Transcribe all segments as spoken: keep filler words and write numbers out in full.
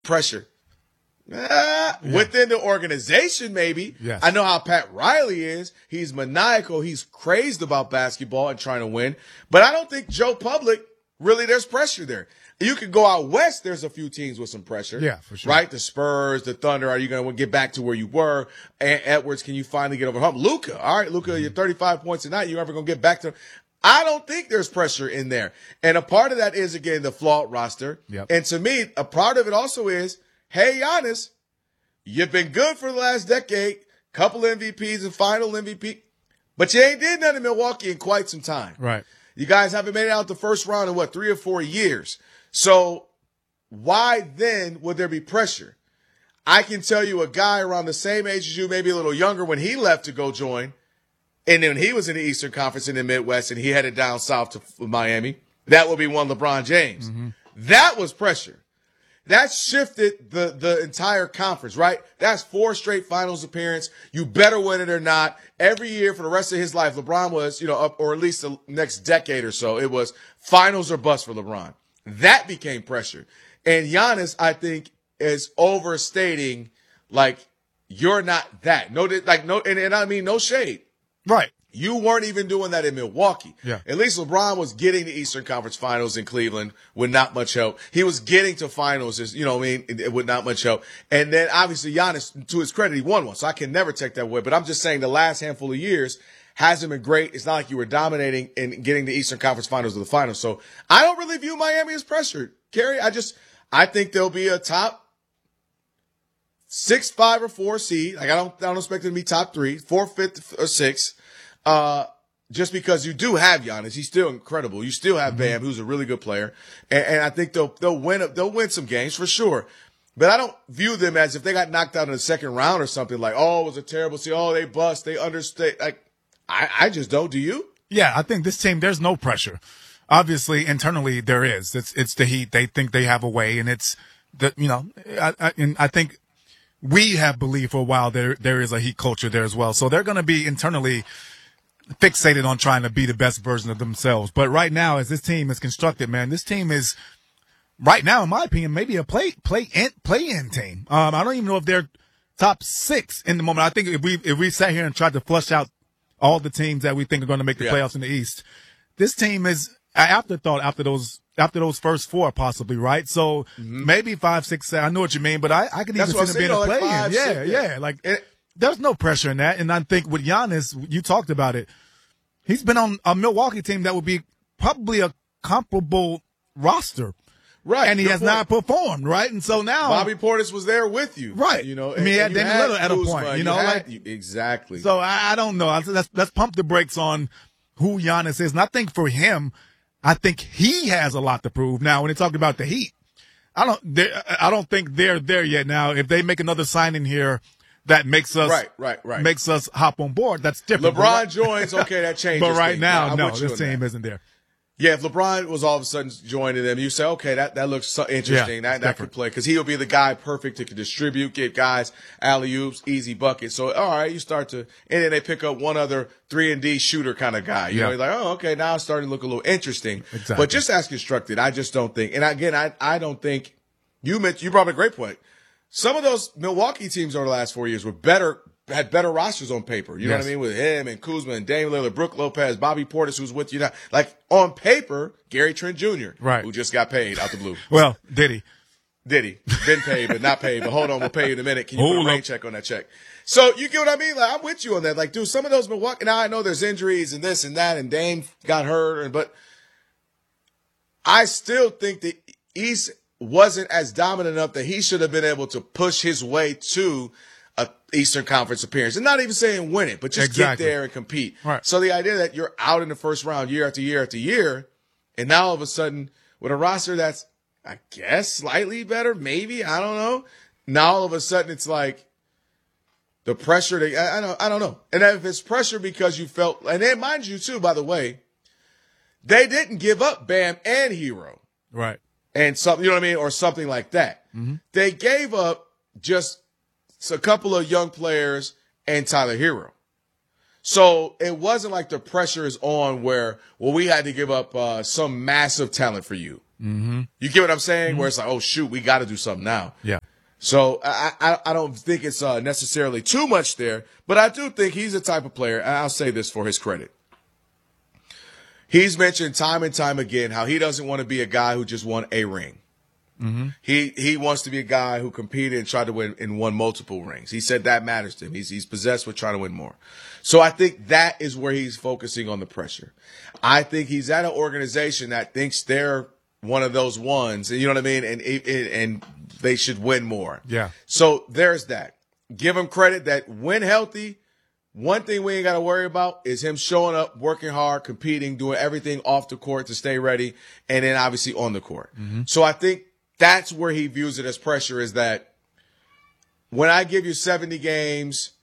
Pressure. Uh, yeah. Within the organization, maybe. Yes. I know how Pat Riley is. He's maniacal. He's crazed about basketball and trying to win. But I don't think Joe Public, really, there's pressure there. You could go out west. There's a few teams with some pressure. Yeah, for sure. Right? The Spurs, the Thunder. Are you going to get back to where you were? And Edwards, can you finally get over the hump? Luka. All right, Luka, mm-hmm. You're thirty-five points a night. You ever going to get back to I don't think there's pressure in there. And a part of that is, again, the flawed roster. Yep. And to me, a part of it also is, hey, Giannis, you've been good for the last decade, couple M V Ps and final M V P, but you ain't did nothing in Milwaukee in quite some time. Right. You guys haven't made it out the first round in, what, three or four years. So why then would there be pressure? I can tell you a guy around the same age as you, maybe a little younger, when he left to go join, and then he was in the Eastern Conference in the Midwest and he headed down south to Miami, that would be one LeBron James. Mm-hmm. That was pressure. That shifted the, the entire conference, right? That's four straight finals appearance. You better win it or not. Every year for the rest of his life, LeBron was, you know, up, or at least the next decade or so, it was finals or bust for LeBron. That became pressure. And Giannis, I think, is overstating, like, you're not that. No, like, no, and, and I mean, no shade. Right. You weren't even doing that in Milwaukee. Yeah. At least LeBron was getting to Eastern Conference Finals in Cleveland with not much help. He was getting to finals, you know what I mean, with not much help. And then obviously Giannis, to his credit, he won one. So I can never take that away. But I'm just saying the last handful of years hasn't been great. It's not like you were dominating and getting the Eastern Conference Finals to the finals. So I don't really view Miami as pressured. Kerry, I just, I think there'll be a top six, five, or four seed. Like I don't, I don't expect it to be top three, four, fifth, or six. Uh, just because you do have Giannis, he's still incredible. You still have Bam, mm-hmm. who's a really good player, and, and I think they'll they'll win they'll win some games for sure. But I don't view them as if they got knocked out in the second round or something like, oh, it was a terrible season. Oh, they bust, they understate. Like, I, I just don't. Do you? Yeah, I think this team, there's no pressure. Obviously, internally there is. It's it's the Heat. They think they have a way, and it's the you know, I I, and I think we have believed for a while there there is a Heat culture there as well. So they're going to be internally fixated on trying to be the best version of themselves. But right now, as this team is constructed, man, this team is right now, in my opinion, maybe a play play in, play in team. Um, I don't even know if they're top six in the moment. I think if we if we sat here and tried to flush out all the teams that we think are going to make the yeah. playoffs in the East, this team is an afterthought after those after those first four, possibly, right? So mm-hmm. maybe five, six, seven. I know what you mean, but I, I could even see them being a play in. Like yeah, six, yeah, yeah, like. It, There's no pressure in that. And I think with Giannis, you talked about it. He's been on a Milwaukee team that would be probably a comparable roster. Right. And he has point. not performed, right? And so now Bobby Portis was there with you. Right. You know, I mean, he had Damian Lillard at a Kuzma, point, you you know, had, like, exactly. So I, I don't know. Let's, let's pump the brakes on who Giannis is. And I think for him, I think he has a lot to prove. Now, when they talk about the Heat, I don't, I don't think they're there yet. Now, if they make another signing here, that makes us right, right, right. makes us hop on board. That's different. LeBron right? joins, okay, that changes. But right things. now, yeah, no, this team that. isn't there. Yeah, if LeBron was all of a sudden joining them, you say, okay, that, that looks so interesting. Yeah, that that could play because he'll be the guy perfect to distribute, get guys alley oops, easy buckets. So all right, you start to, and then they pick up one other three and D shooter kind of guy. You yeah. know, you're like, oh, okay, now it's starting to look a little interesting. Exactly. But just as constructed, I just don't think. And again, I I don't think you meant you brought up a great point. Some of those Milwaukee teams over the last four years were better. Had better rosters on paper. You yes. know what I mean? With him and Kuzma and Damian Lillard, Brook Lopez, Bobby Portis, who's with you now. Like, on paper, Gary Trent Junior Right. Who just got paid out the blue. Well, did he? Did he? Been paid, but not paid. But hold on, we'll pay you in a minute. Can you Hold put a rain up. check on that check? So, you get what I mean? Like, I'm with you on that. Like, dude, some of those Milwaukee, now I know there's injuries and this and that, and Dame got hurt, but I still think the East wasn't as dominant enough that he should have been able to push his way to a Eastern Conference appearance, and not even saying win it, but just exactly. get there and compete. Right. So the idea that you're out in the first round year after year after year, and now all of a sudden with a roster that's, I guess, slightly better, maybe, I don't know. Now all of a sudden it's like the pressure. To, I, I don't, I don't know. And if it's pressure because you felt, and then mind you too, by the way, they didn't give up Bam and Hero, right? And something, you know what I mean, or something like that. Mm-hmm. They gave up just. So a couple of young players and Tyler Hero. So it wasn't like the pressure is on where, well, we had to give up uh, some massive talent for you. Mm-hmm. You get what I'm saying? Mm-hmm. Where it's like, oh, shoot, we got to do something now. Yeah. So I, I, I don't think it's uh, necessarily too much there, but I do think he's the type of player, and I'll say this for his credit. He's mentioned time and time again how he doesn't want to be a guy who just won a ring. Mm-hmm. He he wants to be a guy who competed and tried to win and won multiple rings. He said that matters to him. He's he's possessed with trying to win more. So I think that is where he's focusing on the pressure. I think he's at an organization that thinks they're one of those ones, you know what I mean, and and, and they should win more. Yeah. So there's that. Give him credit that when healthy, one thing we ain't got to worry about is him showing up, working hard, competing, doing everything off the court to stay ready, and then obviously on the court. Mm-hmm. So I think that's where he views it as pressure, is that when I give you seventy games,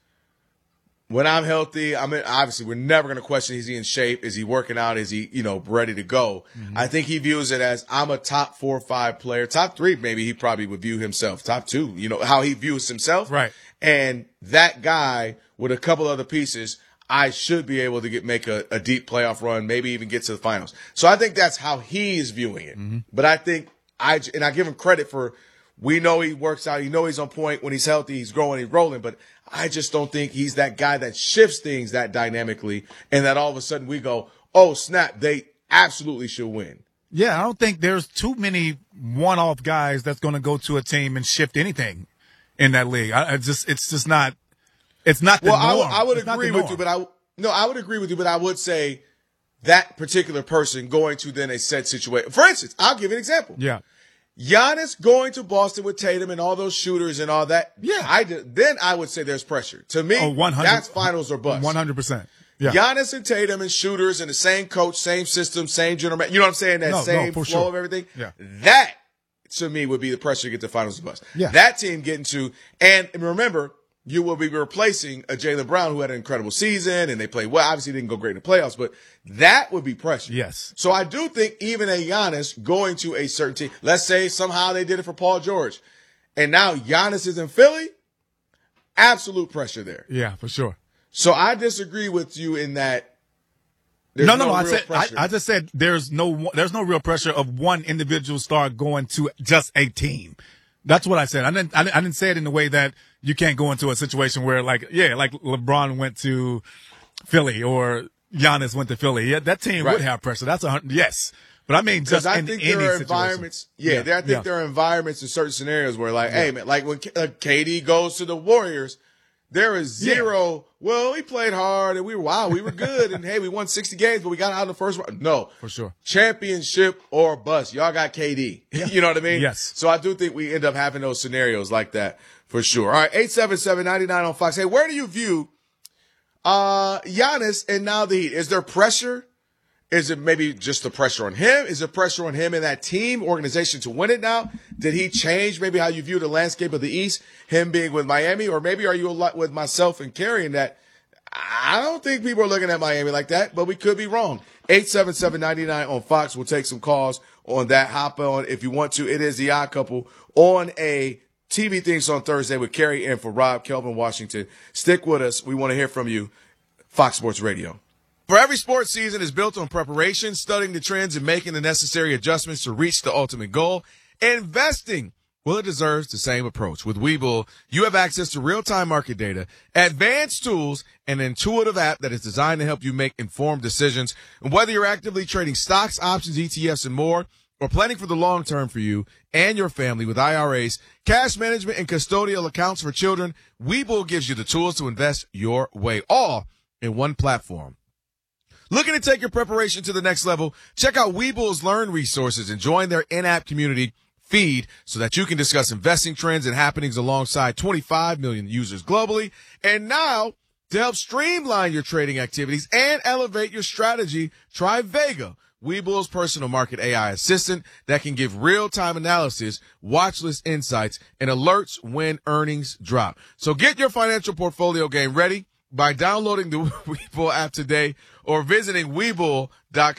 when I'm healthy, I mean, obviously we're never going to question, is he in shape? Is he working out? Is he, you know, ready to go? Mm-hmm. I think he views it as, I'm a top four or five player, top three, maybe he probably would view himself, top two, you know, how he views himself. Right. And that guy with a couple other pieces, I should be able to get, make a, a deep playoff run, maybe even get to the finals. So I think that's how he is viewing it. Mm-hmm. But I think I, and I give him credit for, we know he works out. You know he's on point when he's healthy. He's growing, he's rolling. But I just don't think he's that guy that shifts things that dynamically and that all of a sudden we go, oh, snap, they absolutely should win. Yeah, I don't think there's too many one-off guys that's going to go to a team and shift anything in that league. I, I just, it's just not, it's not the well, norm. I, w- I would it's agree with you, but I, no, I would agree with you, but I would say that particular person going to then a set situation. For instance, I'll give you an example. Yeah. Giannis going to Boston with Tatum and all those shooters and all that. Yeah. I did, then I would say there's pressure. To me, oh, one hundred, that's finals or bust. one hundred percent. Yeah. Giannis and Tatum and shooters and the same coach, same system, same general man. You know what I'm saying? That no, same no, flow sure. of everything. Yeah. That, to me, would be the pressure to get to finals or bust. Yeah. That team getting to, and remember, you will be replacing a Jaylen Brown who had an incredible season and they played well. Obviously didn't go great in the playoffs, but that would be pressure. Yes. So I do think even a Giannis going to a certain team, let's say somehow they did it for Paul George, and now Giannis is in Philly, absolute pressure there. Yeah, for sure. So I disagree with you in that. No, no, no. no I real said I, pressure. I just said there's no there's no real pressure of one individual star going to just a team. That's what I said. I didn't, I didn't I didn't say it in the way that you can't go into a situation where like yeah, like LeBron went to Philly or Giannis went to Philly. Yeah, that team Right. would have pressure. That's a hundred. Yes. But I mean, just I in think any there are situation. environments. Yeah, Yeah, there, I think yeah. there are environments in certain scenarios where, like, hey man, like when K- uh, K D goes to the Warriors, there is zero. Well, we played hard and we were wow, we were good, and hey, we won sixty games, but we got out in the first round. No, For sure. championship or bust. Y'all got K D. You know what I mean? Yes. So I do think we end up having those scenarios like that for sure. All right, eight seven seven, nine nine on Fox. Hey, where do you view uh Giannis and now the Heat? Is there pressure? Is it maybe just the pressure on him? Is there pressure on him and that team organization to win it now? Did he change maybe how you view the landscape of the East, him being with Miami? Or maybe are you a lot with myself and carrying that? I don't think people are looking at Miami like that, but we could be wrong. eight seven seven, nine nine on Fox. We'll take some calls on that. Hop on if you want to. It is the Odd Couple on a T V Things on Thursday with Kerry and for Rob, Kelvin Washington. Stick with us. We want to hear from you. Fox Sports Radio. For every sports season is built on preparation, studying the trends, and making the necessary adjustments to reach the ultimate goal. Investing, well, it deserves the same approach. With Webull, you have access to real-time market data, advanced tools, and an intuitive app that is designed to help you make informed decisions. And whether you're actively trading stocks, options, E T Fs, and more, or planning for the long term for you and your family with I R As, cash management, and custodial accounts for children, Webull gives you the tools to invest your way, all in one platform. Looking to take your preparation to the next level? Check out Webull's Learn resources and join their in-app community feed so that you can discuss investing trends and happenings alongside twenty-five million users globally. And now, to help streamline your trading activities and elevate your strategy, try Vega, Webull's personal market A I assistant that can give real-time analysis, watch list insights, and alerts when earnings drop. So get your financial portfolio game ready by downloading the Webull app today or visiting Webull dot com.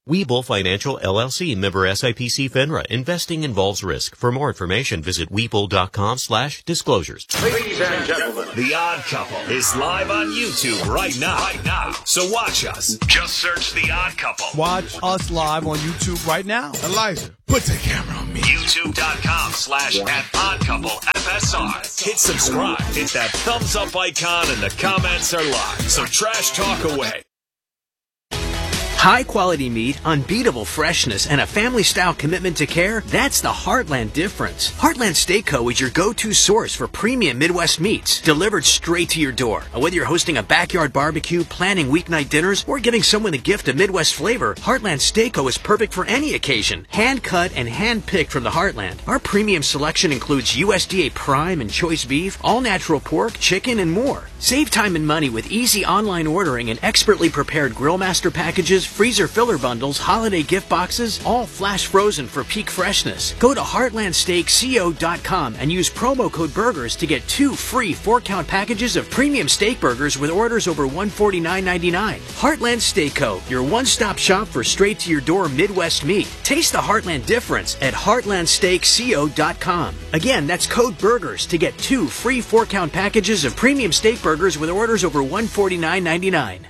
Webull Financial, L L C, member S I P C FINRA. Investing involves risk. For more information, visit Webull.com slash disclosures. Ladies and gentlemen, The Odd Couple is live on YouTube right now. Right now. So watch us. Just search The Odd Couple. Watch us live on YouTube right now. Elijah, put the camera on me. YouTube.com slash at Odd Couple F S R. Hit subscribe. Hit that thumbs up icon and the comments are live. So trash talk away. High-quality meat, unbeatable freshness, and a family-style commitment to care, that's the Heartland difference. Heartland Steak Co. is your go-to source for premium Midwest meats, delivered straight to your door. Whether you're hosting a backyard barbecue, planning weeknight dinners, or giving someone a gift of Midwest flavor, Heartland Steak Co. is perfect for any occasion. Hand-cut and hand-picked from the Heartland. Our premium selection includes U S D A prime and choice beef, all-natural pork, chicken, and more. Save time and money with easy online ordering and expertly prepared Grillmaster packages, freezer filler bundles, holiday gift boxes, all flash frozen for peak freshness. Go to heartland steak co dot com and use promo code BURGERS to get two free four-count packages of premium steak burgers with orders over one hundred forty-nine ninety-nine. Heartland Steak Co., your one-stop shop for straight-to-your-door Midwest meat. Taste the Heartland difference at heartland steak co dot com. Again, that's code BURGERS to get two free four-count packages of premium steak burgers with orders over one hundred forty-nine ninety-nine.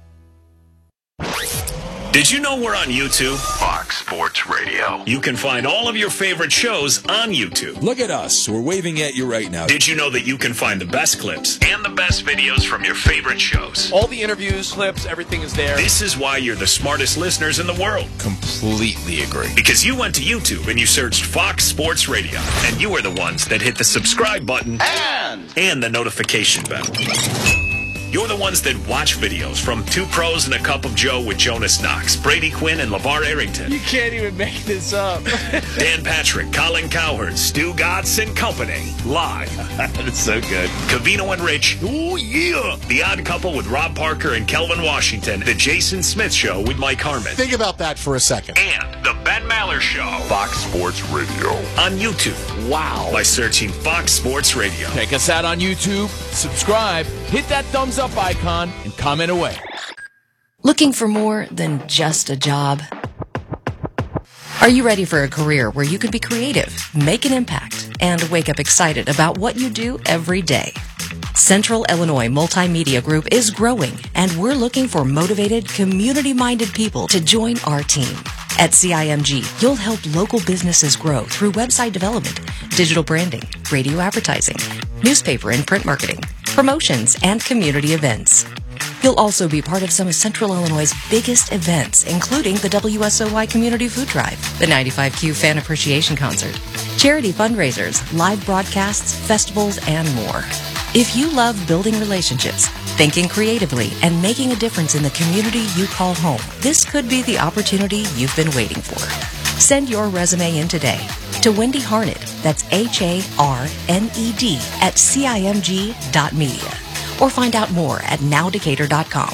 Did you know we're on YouTube? Fox Sports Radio. You can find all of your favorite shows on YouTube. Look at us. We're waving at you right now. Did you know that you can find the best clips and the best videos from your favorite shows? All the interviews, clips, everything is there. This is why you're the smartest listeners in the world. Completely agree. Because you went to YouTube and you searched Fox Sports Radio, and you are the ones that hit the subscribe button And and the notification bell. You're the ones that watch videos from Two Pros and a Cup of Joe with Jonas Knox, Brady Quinn, and LeVar Arrington. You can't even make this up. Dan Patrick, Colin Cowherd, Stu Gatz and Company. Live. That's so good. Cavino and Rich. Oh, yeah. The Odd Couple with Rob Parker and Kelvin Washington. The Jason Smith Show with Mike Harmon. Think about that for a second. And The Ben Maller Show. Fox Sports Radio. On YouTube. Wow. By searching Fox Sports Radio. Check us out on YouTube, subscribe, hit that thumbs up icon, and comment away. Looking for more than just a job? Are you ready for a career where you can be creative, make an impact, and wake up excited about what you do every day? Central Illinois Multimedia Group is growing, and we're looking for motivated, community-minded people to join our team. At C I M G, you'll help local businesses grow through website development, digital branding, radio advertising, newspaper and print marketing, promotions, and community events. You'll also be part of some of Central Illinois' biggest events, including the W S O Y Community Food Drive, the ninety-five Q Fan Appreciation Concert, charity fundraisers, live broadcasts, festivals, and more. If you love building relationships, thinking creatively, and making a difference in the community you call home, this could be the opportunity you've been waiting for. Send your resume in today to Wendy Harned, that's H A R N E D, at C I M G dot media. Or find out more at now decatur dot com.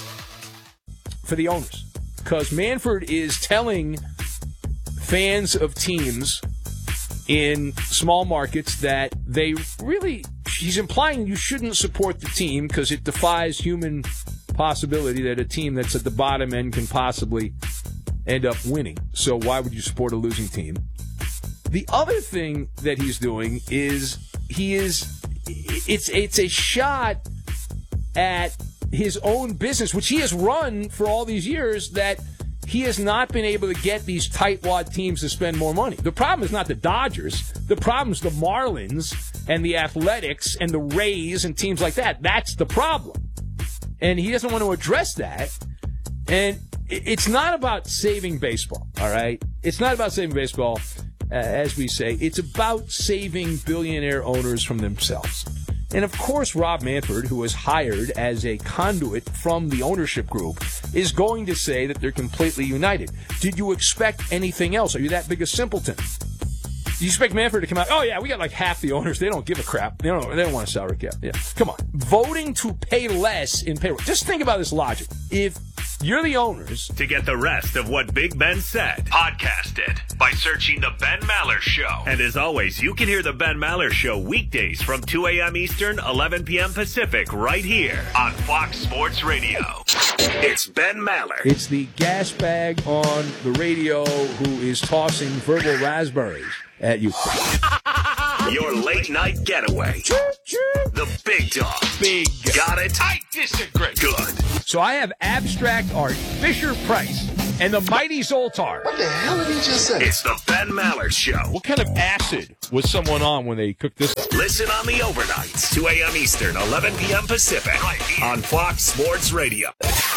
For the owners, because Manfred is telling fans of teams in small markets that they really, he's implying you shouldn't support the team because it defies human possibility that a team that's at the bottom end can possibly end up winning. So why would you support a losing team? The other thing that he's doing is he is, it's it's a shot at his own business, which he has run for all these years, that he has not been able to get these tightwad teams to spend more money. The problem is not the Dodgers. The problem is the Marlins and the Athletics and the Rays and teams like that. That's the problem. And he doesn't want to address that. And it's not about saving baseball, all right? It's not about saving baseball, uh, as we say. It's about saving billionaire owners from themselves. And, of course, Rob Manfred, who was hired as a conduit from the ownership group, is going to say that they're completely united. Did you expect anything else? Are you that big a simpleton? Do you expect Manfred to come out, oh, yeah, we got like half the owners. They don't give a crap. They don't, they don't want a salary cap. Yeah, come on. Voting to pay less in payroll. Just think about this logic. If You're the owners. To get the rest of what Big Ben said, podcast it by searching The Ben Maller Show. And as always, you can hear The Ben Maller Show weekdays from two a.m. Eastern, eleven p.m. Pacific, right here on Fox Sports Radio. It's Ben Maller. It's the gas bag on the radio who is tossing verbal raspberries at you. Your late night getaway. The big dog. Big. Got it? I disagree. Good. So I have abstract art, Fisher Price, and the mighty Zoltar. What the hell did he just say? It's the Ben Maller Show. What kind of acid was someone on when they cooked this? Listen on the overnights, two a.m. Eastern, eleven p.m. Pacific, right here on Fox Sports Radio.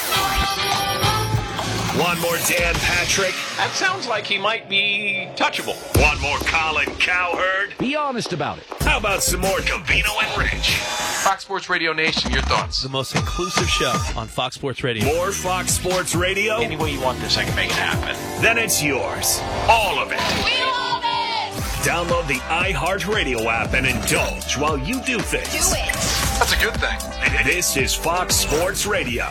One more Dan Patrick. That sounds like he might be touchable. One more Colin Cowherd. Be honest about it. How about some more Covino and Rich? Fox Sports Radio Nation, your thoughts? The most inclusive show on Fox Sports Radio. More Fox Sports Radio? Any way you want this, I can make it happen. Then it's yours. All of it. We love it! Download the iHeartRadio app and indulge while you do things. Do it! That's a good thing. This is Fox Sports Radio.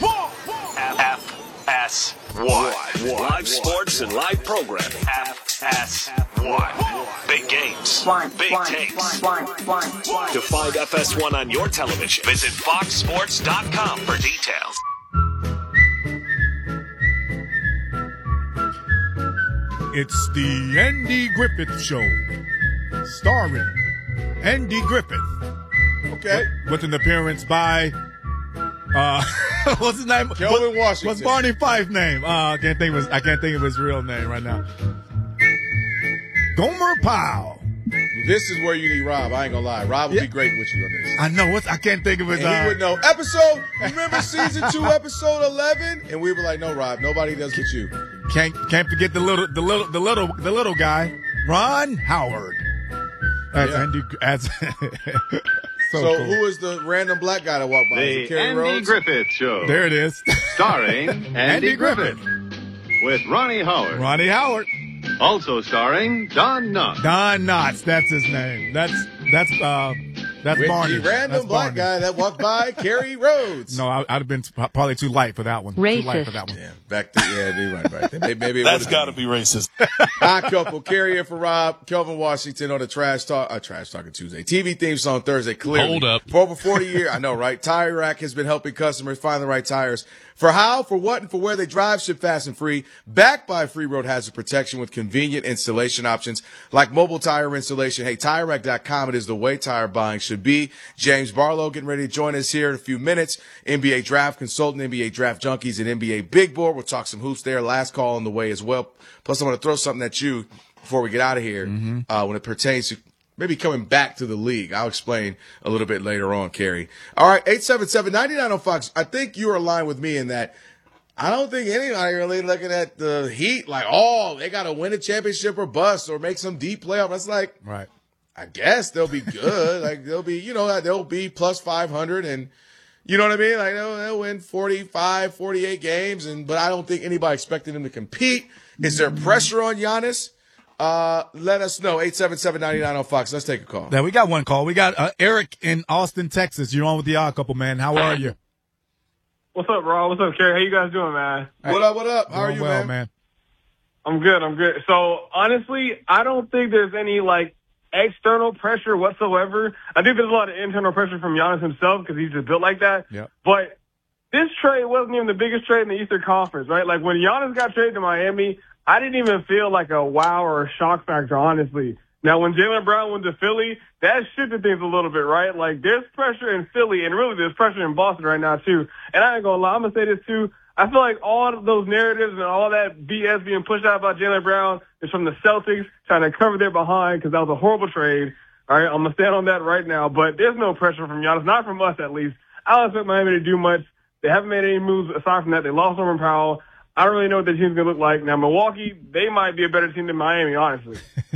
F S one. Live sports and live programming. F S one. Big games. One, Big one, takes. one, one, one, one. To find F S one on your television, visit fox sports dot com for details. It's the Andy Griffith Show, starring Andy Griffith. Okay. With an appearance by, uh, what's his name? Kelvin what, Washington. What's Barney Fife's name? Uh, I can't think of his, I can't think of his real name right now. Gomer Pyle. This is where you need Rob. I ain't gonna lie. Rob would Yeah. be great with you on this. I know what's, I can't think of his, And uh, he would know. Episode, remember season two, episode eleven? And we were like, no, Rob, nobody does but you. Can't can't forget the little the little the little the little guy, Ron Howard. As Yeah. Andy as so, So, cool. who is the random black guy that walked by? Is it The Kerry Andy Rhodes? Griffith Show. There it is. Starring Andy, Andy Griffith. With Ronnie Howard. Ronnie Howard. Also starring Don Knotts. Don Knotts, that's his name. That's that's uh that's With Barney. the random That's black Barney. guy that walked by, Kerry Rhodes. No, I, I'd have been t- probably too light for that one. Too light Racist. for that one. Yeah, back to, yeah, you're right, right. Maybe, maybe it That's would've got to been- be racist. Odd couple, Kerry in for Rob, Kelvin Washington on the Trash Talk, uh, Trash Talking Tuesday. T V theme song Thursday, clearly. Hold up. For over forty years, I know, right? Tire Rack has been helping customers find the right tires. For how, for what, and for where they drive, ship fast and free. Backed by free road hazard protection with convenient installation options like mobile tire installation. Hey, tire rack dot com, it is the way tire buying should be. James Barlow getting ready to join us here in a few minutes. N B A Draft Consultant, N B A Draft Junkies, and N B A Big Board. We'll talk some hoops there. Last call on the way as well. Plus, I want to throw something at you before we get out of here Mm-hmm. uh, when it pertains to maybe coming back to the league. I'll explain a little bit later on, Kerry. All right, eight seven seven, nine nine on Fox. I think you are aligned with me in that I don't think anybody really looking at the Heat like, oh, they got to win a championship or bust or make some deep playoff. That's like, Right. I guess they'll be good. Like they'll be, you know, they'll be plus five hundred and you know what I mean? Like they'll, they'll win forty-five, forty-eight games. And, but I don't think anybody expected them to compete. Is there pressure on Giannis? Uh, let us know. eight seven seven, nine nine on Fox. Let's take a call. Now we got one call. We got uh, Eric in Austin, Texas. You're on with the Odd Couple, man. How are you? What's up, Rob? What's up, Kerry? How you guys doing, man? What up, what up? How are Doing you, well, man? I'm good. I'm good. So honestly, I don't think there's any like external pressure whatsoever. I think there's a lot of internal pressure from Giannis himself because he's just built like that. Yep. But this trade wasn't even the biggest trade in the Eastern Conference, right? Like when Giannis got traded to Miami, I didn't even feel like a wow or a shock factor, honestly. Now, when Jaylen Brown went to Philly, that shifted things a little bit, right? Like, there's pressure in Philly, and really there's pressure in Boston right now, too. And I ain't gonna lie, I'm gonna say this, too. I feel like all of those narratives and all that B S being pushed out about Jaylen Brown is from the Celtics trying to cover their behind because that was a horrible trade. All right, I'm gonna stand on that right now. But there's no pressure from Giannis, not from us at least. I don't expect Miami to do much. They haven't made any moves aside from that. They lost Norman Powell. I don't really know what the team's gonna look like. Now, Milwaukee, they might be a better team than Miami, honestly.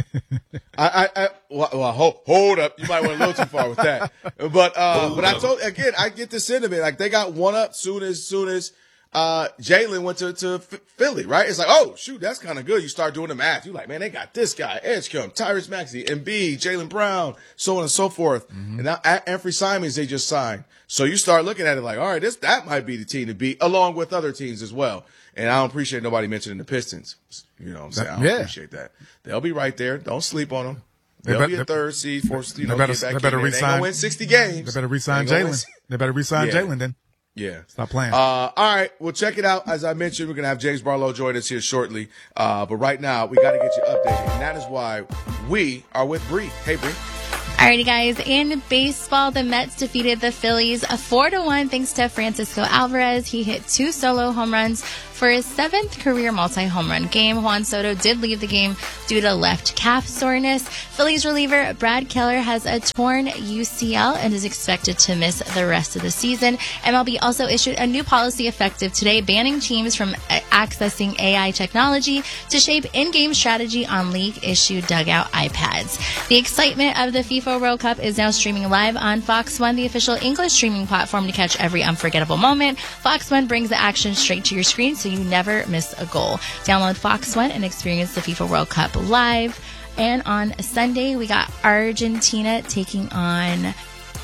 I, I, I well, well, hold, hold up. You might went a little too far with that. But, uh, but I told, again, I get the sentiment. Like, they got one up soon as, soon as, uh, Jalen went to, to Philly, right? It's like, oh, shoot, that's kind of good. You start doing the math. You're like, man, they got this guy, Edgecombe, Tyrese Maxey, Embiid, Jaylen Brown, so on and so forth. Mm-hmm. And now Anthony Simons, they just signed. So you start looking at it like, all right, this that might be the team to beat, along with other teams as well. And I don't appreciate nobody mentioning the Pistons. You know what I'm saying? I don't yeah. appreciate that. They'll be right there. Don't sleep on them. They'll they be a third seed, fourth, you know, better, get back they better in. Resign, they ain't gonna win sixty games. They better resign Jalen. They better resign yeah. Jalen then. Yeah. Stop playing. Uh, all right. Well, check it out. As I mentioned, we're going to have James Barlow join us here shortly. Uh, but right now, we got to get you updated. And that is why we are with Bree. Hey, Bree. Alrighty, guys. In baseball, the Mets defeated the Phillies four to one thanks to Francisco Alvarez. He hit two solo home runs for his seventh career multi-home run game. Juan Soto did leave the game due to left calf soreness. Phillies reliever Brad Keller has a torn U C L and is expected to miss the rest of the season. M L B also issued a new policy effective today, banning teams from accessing A I technology to shape in-game strategy on league-issued dugout iPads. The excitement of the FIFA World Cup is now streaming live on Fox One, the official English streaming platform to catch every unforgettable moment. Fox One brings the action straight to your screen so you never miss a goal. Download Fox One and experience the FIFA World Cup live. And on Sunday, we got Argentina taking on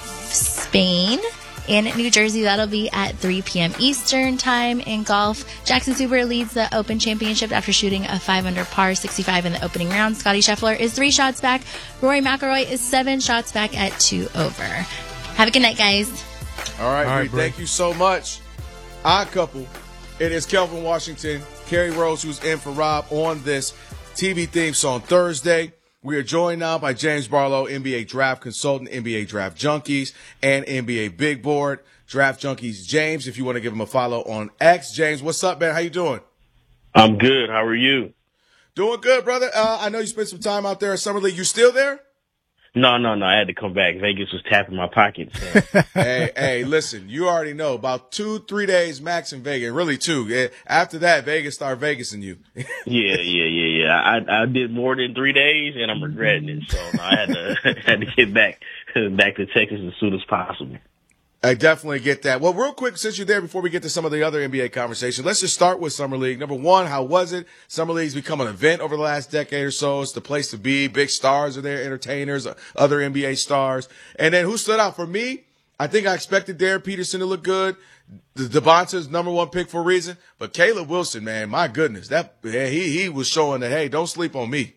Spain in New Jersey. That'll be at three p.m. Eastern time. In golf, Jackson Suber leads the Open Championship after shooting a five under par sixty-five in the opening round. Scottie Scheffler is three shots back. Rory McIlroy is seven shots back at two over. Have a good night, guys. All right, All right, Bree, thank you so much. Odd couple. It is Kelvin Washington, Kerry Rose, who's in for Rob on this T V theme song Thursday. We are joined now by James Barlow, N B A draft consultant, N B A draft junkies, and N B A big board draft junkies. James, if you want to give him a follow on X. James, what's up, man? How you doing? I'm good. How are you? Doing good, brother. Uh, I know you spent some time out there at Summer League. You still there? No, no, no. I had to come back. Vegas was tapping my pockets. So. hey, hey, listen, you already know about two, three days max in Vegas. Really two. After that, Vegas start Vegasing you. yeah, yeah, yeah, yeah. I, I did more than three days, and I'm regretting it. So no, I had to had to get back back to Texas as soon as possible. I definitely get that. Well, real quick, since you're there, before we get to some of the other N B A conversation, let's just start with Summer League. Number one, how was it? Summer League's become an event over the last decade or so. It's the place to be. Big stars are there, entertainers, other N B A stars. And then who stood out for me? I think I expected Derek Peterson to look good. The Devonta's number one pick for a reason. But Caleb Wilson, man, my goodness, that yeah, he he was showing that, hey, don't sleep on me.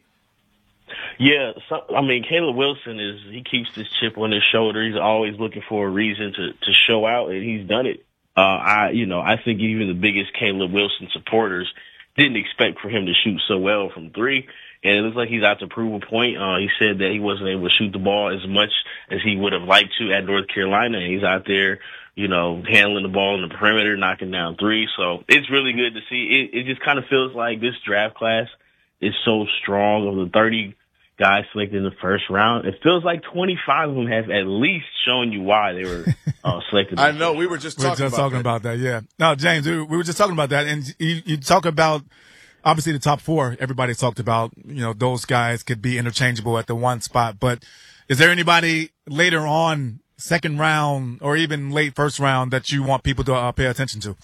Yeah, so, I mean, Caleb Wilson is, he keeps this chip on his shoulder. He's always looking for a reason to, to show out, and he's done it. Uh, I, you know, I think even the biggest Caleb Wilson supporters didn't expect for him to shoot so well from three. And it looks like he's out to prove a point. Uh, he said that he wasn't able to shoot the ball as much as he would have liked to at North Carolina. And he's out there, you know, handling the ball in the perimeter, knocking down three. So it's really good to see. It, it just kind of feels like this draft class is so strong. Of the thirty guys selected in the first round, it feels like twenty-five of them have at least shown you why they were uh, selected. I know. We were just we talking, were just about, talking that. about that. Yeah. No, James, we were just talking about that. And you, you talk about, obviously, the top four, everybody talked about, you know, those guys could be interchangeable at the one spot. But is there anybody later on, second round or even late first round, that you want people to uh, pay attention to?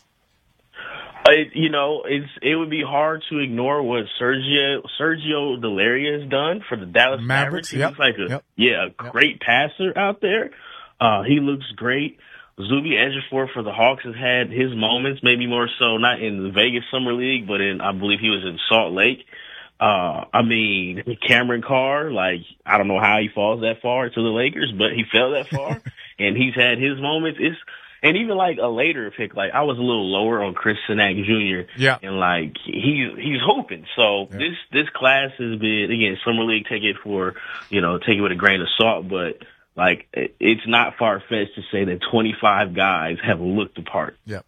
It, you know, it's it would be hard to ignore what Sergio Sergio Delaria has done for the Dallas Mavericks. Mavericks. Yep. He's like a Yep. yeah, a Yep. great passer out there. Uh, he looks great. Zuby Ejiofor for the Hawks has had his moments, maybe more so not in the Vegas Summer League, but in I believe he was in Salt Lake. Uh, I mean, Cameron Carr, like I don't know how he falls that far to the Lakers, but he fell that far, and he's had his moments. It's And even like a later pick, like I was a little lower on Chris Sinak Junior Yeah. And like he's he's hoping. So Yeah. this this class has been, again, Summer League, take it for, you know, take it with a grain of salt, but like it, it's not far fetched to say that twenty-five guys have looked the part. Yeah.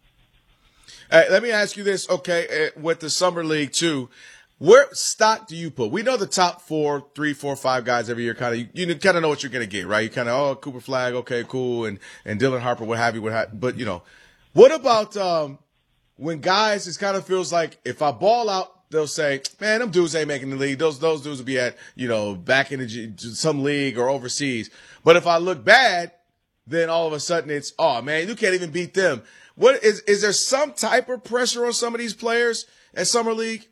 Hey, let me ask you this, okay, uh, with the Summer League too. Where stock do you put? We know the top four, three, four, five guys every year. Kind of, you, you kind of know what you're going to get, right? You kind of, oh, Cooper Flag, okay, cool, and and Dylan Harper, what have you, what have, but you know, what about um when guys? It kind of feels like if I ball out, they'll say, man, them dudes ain't making the league. Those those dudes will be at, you know, back in the, some league or overseas. But if I look bad, then all of a sudden it's, oh man, you can't even beat them. What is, is there some type of pressure on some of these players at Summer League?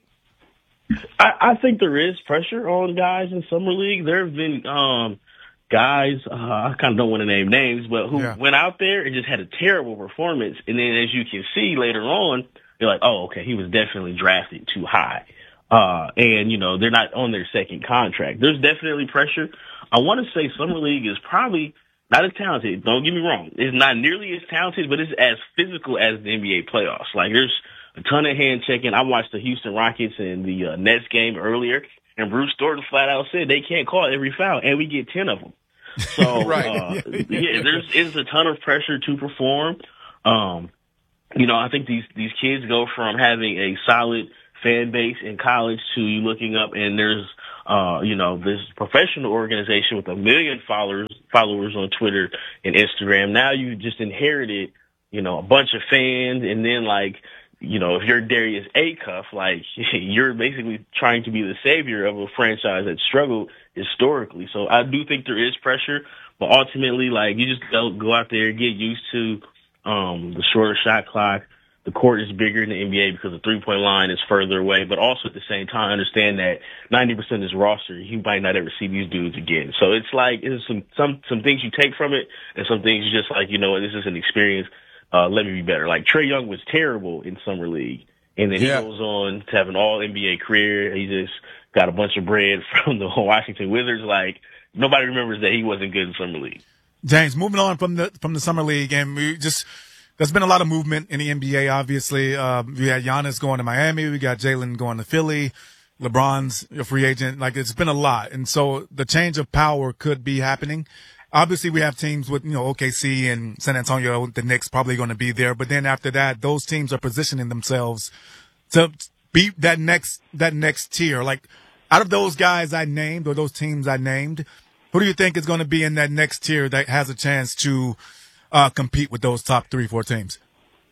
I, I think there is pressure on guys in Summer League. There have been, um, guys, uh, I kind of don't want to name names, but who yeah. went out there and just had a terrible performance. And then as you can see later on, you're like, oh, okay, he was definitely drafted too high. Uh, and, you know, they're not on their second contract. There's definitely pressure. I want to say Summer League is probably not as talented. Don't get me wrong. It's not nearly as talented, but it's as physical as the N B A playoffs. Like, there's a ton of hand checking. I watched the Houston Rockets and the uh, Nets game earlier, and Bruce Thornton flat out said they can't call every foul, and we get ten of them. So, right. uh, yeah, there's, there's a ton of pressure to perform. Um, you know, I think these, these kids go from having a solid fan base in college to you looking up and there's, uh, you know, this professional organization with a million followers, followers on Twitter and Instagram. Now you just inherited, you know, a bunch of fans. And then like, you know, if you're Darius Acuff, like you're basically trying to be the savior of a franchise that struggled historically. So I do think there is pressure, but ultimately, like you just go, go out there, get used to, um, the shorter shot clock. The court is bigger in the N B A because the three-point line is further away, but also at the same time, understand that ninety percent of his roster, you might not ever see these dudes again. So it's like, it's some, some, some things you take from it and some things you just like, you know, this is an experience. Uh, let me be better. Like Trae Young was terrible in Summer League, and then yeah. he goes on to have an all N B A career. He just got a bunch of bread from the Washington Wizards. Like nobody remembers that he wasn't good in Summer League. James, moving on from the, from the Summer League, and we just, there's been a lot of movement in the N B A, obviously. Uh, we had Giannis going to Miami. We got Jalen going to Philly. LeBron's a free agent. Like, it's been a lot. And so the change of power could be happening. Obviously, we have teams with, you know, O K C and San Antonio. The Knicks probably going to be there. But then after that, those teams are positioning themselves to beat that next, that next tier. Like, out of those guys I named or those teams I named, who do you think is going to be in that next tier that has a chance to Uh, compete with those top three, four teams?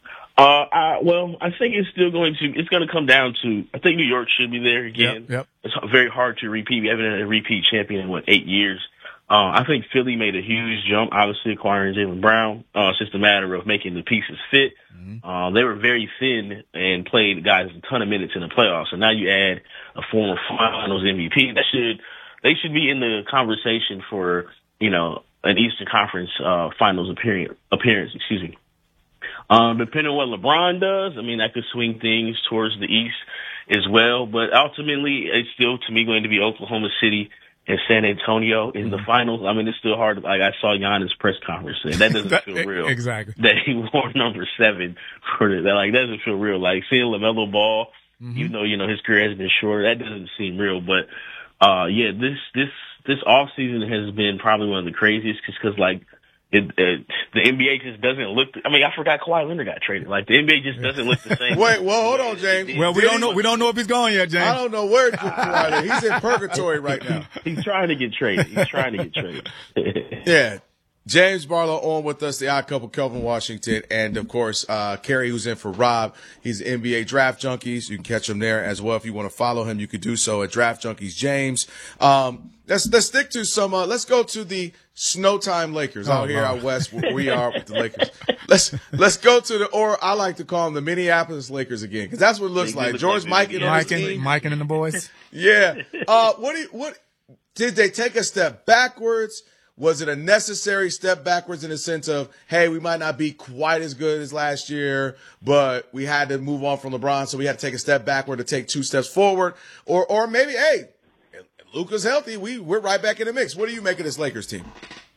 Uh, I, well, I think it's still going to, it's going to come down to, I think New York should be there again. Yep, yep. It's very hard to repeat. We haven't had a repeat champion in, what, eight years. Uh, I think Philly made a huge jump, obviously acquiring Jaylen Brown. Uh, it's just a matter of making the pieces fit. Mm-hmm. Uh, they were very thin and played guys a ton of minutes in the playoffs. And now you add a former finals M V P. That should, they should be in the conversation for, you know, an Eastern Conference uh, Finals appearance, appearance, excuse me. Um, depending on what LeBron does, I mean, that could swing things towards the East as well. But ultimately, it's still, to me, going to be Oklahoma City and San Antonio in the finals. I mean, it's still hard. Like, I saw Giannis' press conference, and that doesn't feel real. Exactly. That he wore number seven for the, that. Like, that doesn't feel real. Like, seeing LaMelo Ball, mm-hmm. even though, you know, his career has been short, that doesn't seem real. But, uh, yeah, this, this, this off season has been probably one of the craziest just because, like, it, it, the N B A just doesn't look. I mean, I forgot Kawhi Leonard got traded. Like, the N B A just doesn't look the same. Wait, well, hold on, James. Well, we don't know. We don't know if he's gone yet, James. I don't know where Kawhi Leonard. He's in purgatory right now. He's trying to get traded. He's trying to get traded. Yeah. James Barlow on with us, the odd couple, Kelvin Washington, and of course, uh, Kerry, who's in for Rob. He's N B A Draft Junkies. You can catch him there as well. If you want to follow him, you can do so at Draft Junkies James. Um, let's, let's stick to some, uh, let's go to the Snowtime Lakers oh, out here out west where we are with the Lakers. Let's, let's go to the, or I like to call them the Minneapolis Lakers again, because that's what it looks like. George Mikan on his team. Mikan and the boys. Yeah. Uh, what do you, what, did they take a step backwards? Was it a necessary step backwards in the sense of, hey, we might not be quite as good as last year, but we had to move on from LeBron, so we had to take a step backward to take two steps forward? Or or maybe, hey, Luka's healthy, we, we're right back in the mix. What do you make of this Lakers team?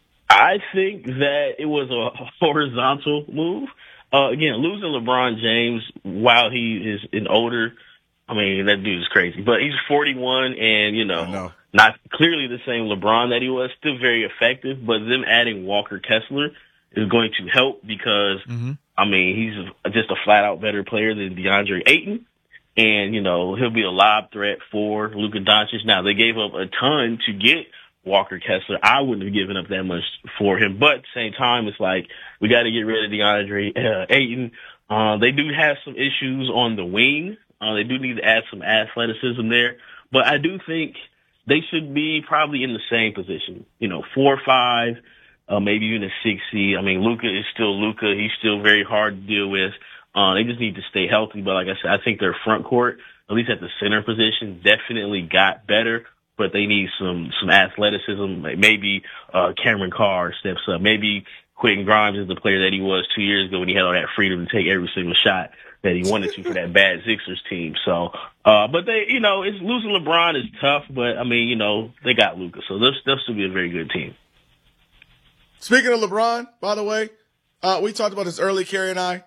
I think that it was a horizontal move. Uh, again, losing LeBron James while he is an older, I mean, that dude is crazy. But he's forty-one and, you know, know. not clearly the same LeBron that he was, still very effective. But them adding Walker Kessler is going to help because, mm-hmm. I mean, he's just a flat-out better player than DeAndre Ayton. And, you know, he'll be a lob threat for Luka Doncic. Now, they gave up a ton to get Walker Kessler. I wouldn't have given up that much for him. But at the same time, it's like we got to get rid of DeAndre uh, Ayton. Uh, they do have some issues on the wing. Uh, they do need to add some athleticism there. But I do think they should be probably in the same position, you know, four or five. uh, maybe even a six seed. I mean, Luka is still Luka. He's still very hard to deal with. Uh, they just need to stay healthy. But like I said, I think their front court, at least at the center position, definitely got better. But they need some some athleticism. Maybe uh, Cameron Carr steps up. Maybe Quentin Grimes is the player that he was two years ago when he had all that freedom to take every single shot that he wanted to for that bad Sixers team. So, uh, but they, you know, it's losing LeBron is tough, but I mean, you know, they got Luka, so they'll, they'll still be a very good team. Speaking of LeBron, by the way, uh, we talked about this early, Kerry and I.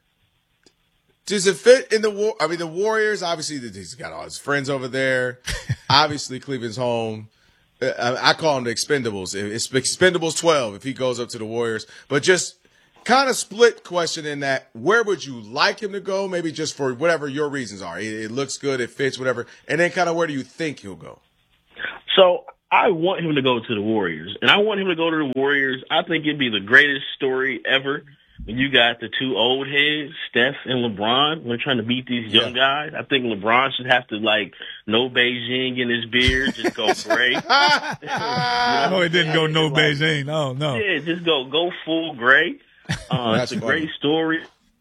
Does it fit in the war? I mean, the Warriors, obviously, he's got all his friends over there. Obviously, Cleveland's home. I, I call them the Expendables. It's Expendables twelve if he goes up to the Warriors. But just kind of split question in that, where would you like him to go? Maybe just for whatever your reasons are. It, it looks good, it fits, whatever. And then kind of where do you think he'll go? So I want him to go to the Warriors. And I want him to go to the Warriors. I think it'd be the greatest story ever. When you got the two old heads, Steph and LeBron, when they're trying to beat these young yeah. guys, I think LeBron should have to, like, no Beijing in his beard, just go gray. you know, no, it didn't go no like, Beijing. No, no. Yeah, just go go full gray. Uh, it's a funny. Great story.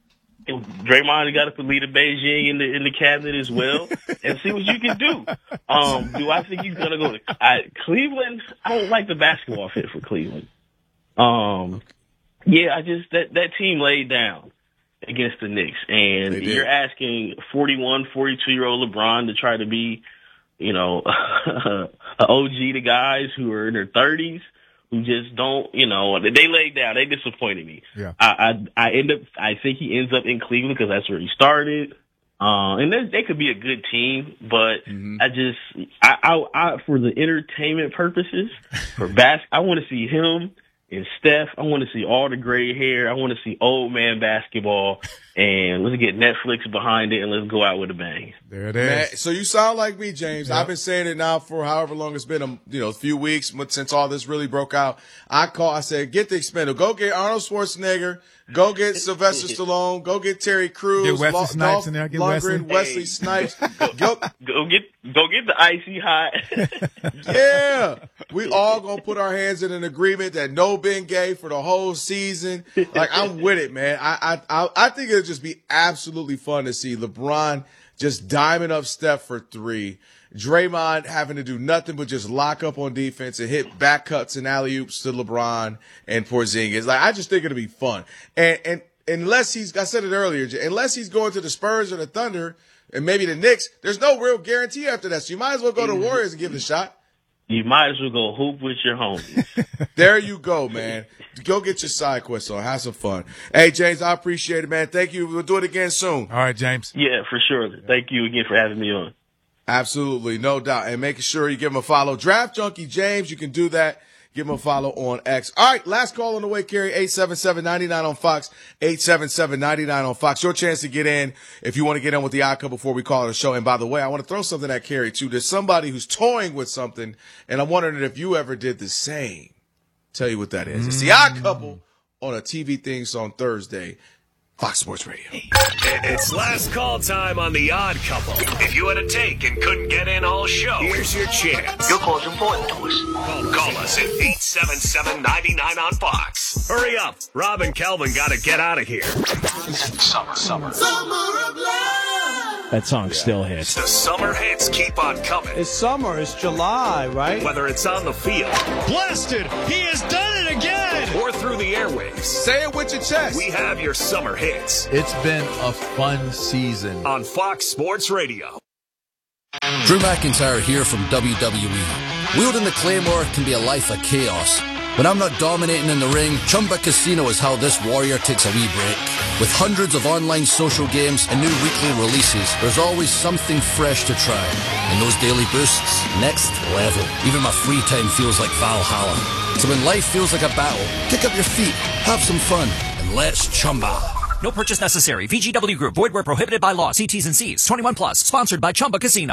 Draymond got to put Lita Beijing in the in the cabinet as well, and see what you can do. Um, do I think he's gonna go to I, Cleveland? I don't like the basketball fit for Cleveland. Um. Yeah, I just that that team laid down against the Knicks, and you're asking forty-one, forty-two-year-old LeBron to try to be, you know, an O G to guys who are in their thirties who just don't, you know, they laid down. They disappointed me. Yeah. I I, I end up I think he ends up in Cleveland because that's where he started, uh, and they, they could be a good team, but mm-hmm. I just I, I I for the entertainment purposes for bas I want to see him. And Steph, I want to see all the gray hair. I want to see old man basketball. And let's get Netflix behind it and let's go out with a bang. There it is. Man, so you sound like me, James. Yep. I've been saying it now for however long it's been, a, you know, a few weeks since all this really broke out. I call, I said, get the Expendable. Go get Arnold Schwarzenegger. Go get Sylvester Stallone. Go get Terry Crews. Get Wesley Lo- Snipes Dolph in there. Get Lundgren, Wesley. Wesley hey. Snipes. Go, go get go get the Icy Hot. Yeah. We all going to put our hands in an agreement that no Bengay for the whole season. Like, I'm with it, man. I, I, I, I think it'll just be absolutely fun to see LeBron just diming up Steph for three. Draymond having to do nothing but just lock up on defense and hit back cuts and alley-oops to LeBron and Porzingis. Like, I just think it'll be fun. And, and unless he's, I said it earlier, unless he's going to the Spurs or the Thunder and maybe the Knicks, there's no real guarantee after that. So you might as well go to the Warriors and give it a shot. You might as well go hoop with your homies. There you go, man. Go get your side quest on. Have some fun. Hey, James, I appreciate it, man. Thank you. We'll do it again soon. All right, James. Yeah, for sure. Thank you again for having me on. Absolutely, no doubt. And making sure you give him a follow. Draft Junkie James, you can do that. Give him a follow on X. All right, last call on the way, Kerry. eight seven seven, nine nine on Fox. eight seven seven, nine nine on Fox. Your chance to get in if you want to get in with the Odd Couple before we call it a show. And by the way, I want to throw something at Kerry, too. There's somebody who's toying with something, and I'm wondering if you ever did the same. Tell you what that is. It's the Odd Couple on a T V Things on Thursday. Fox Sports Radio. It's last call time on The Odd Couple. If you had a take and couldn't get in all show, here's your chance. Your call's important to us. Call, call us at eight seven seven, nine nine on Fox. Hurry up. Rob and Kelvin got to get out of here. Summer, summer. Summer of love. That song still hits. The summer hits keep on coming. It's summer. It's July, right? Whether it's on the field. Blasted! He has done it again! Or through the airwaves. Say it with your chest. We have your summer hits. It's been a fun season. On Fox Sports Radio. Drew McIntyre here from W W E. Wielding the Claymore can be a life of chaos. When I'm not dominating in the ring, Chumba Casino is how this warrior takes a wee break. With hundreds of online social games and new weekly releases, there's always something fresh to try. And those daily boosts, next level. Even my free time feels like Valhalla. So when life feels like a battle, kick up your feet, have some fun, and let's Chumba. No purchase necessary. V G W Group. Void where prohibited by law. See T's and C's. twenty-one plus. Sponsored by Chumba Casino.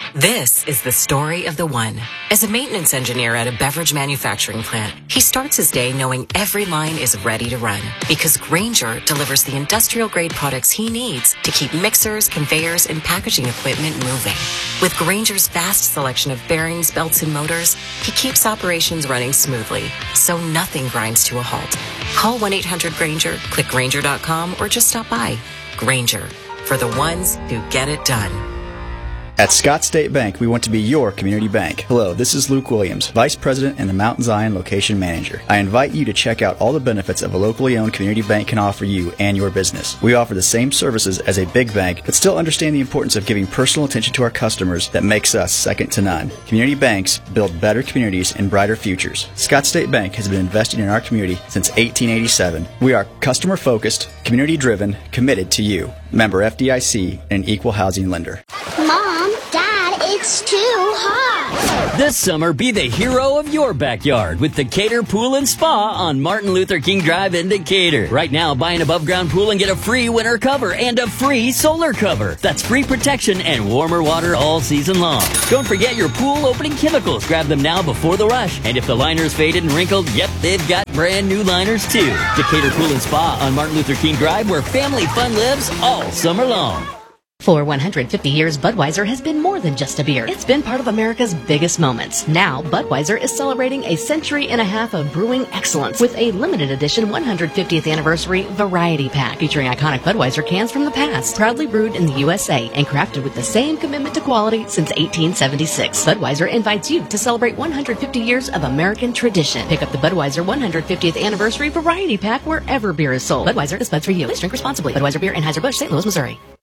This is the story of the one. As a maintenance engineer at a beverage manufacturing plant, he starts his day knowing every line is ready to run because Grainger delivers the industrial-grade products he needs to keep mixers, conveyors, and packaging equipment moving. With Grainger's vast selection of bearings, belts, and motors, he keeps operations running smoothly, so nothing grinds to a halt. Call one eight hundred Grainger, click Grainger dot com, or just stop by. Grainger, for the ones who get it done. At Scott State Bank, we want to be your community bank. Hello, this is Luke Williams, Vice President and the Mount Zion Location Manager. I invite you to check out all the benefits of a locally owned community bank can offer you and your business. We offer the same services as a big bank, but still understand the importance of giving personal attention to our customers that makes us second to none. Community banks build better communities and brighter futures. Scott State Bank has been investing in our community since eighteen eighty-seven. We are customer-focused, community-driven, committed to you. Member F D I C and an equal housing lender. Mom, Dad, it's too hot. This summer, be the hero of your backyard with Decatur Pool and Spa on Martin Luther King Drive in Decatur. Right now, buy an above-ground pool and get a free winter cover and a free solar cover. That's free protection and warmer water all season long. Don't forget your pool opening chemicals. Grab them now before the rush. And if the liner's faded and wrinkled, yep, they've got brand new liners too. Decatur Pool and Spa on Martin Luther King Drive, where family fun lives all summer long. For one hundred fifty years, Budweiser has been more than just a beer. It's been part of America's biggest moments. Now, Budweiser is celebrating a century and a half of brewing excellence with a limited edition one hundred fiftieth anniversary variety pack featuring iconic Budweiser cans from the past, proudly brewed in the U S A and crafted with the same commitment to quality since eighteen seventy-six. Budweiser invites you to celebrate one hundred fifty years of American tradition. Pick up the Budweiser one hundred fiftieth anniversary variety pack wherever beer is sold. Budweiser is buds for you. Please drink responsibly. Budweiser Beer, Anheuser-Busch, Saint Louis, Missouri.